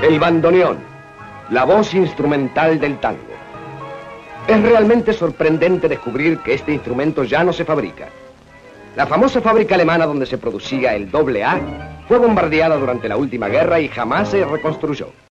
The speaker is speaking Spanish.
El bandoneón, la voz instrumental del tango. Es realmente sorprendente descubrir que este instrumento ya no se fabrica. La famosa fábrica alemana donde se producía el AA fue bombardeada durante la última guerra y jamás se reconstruyó.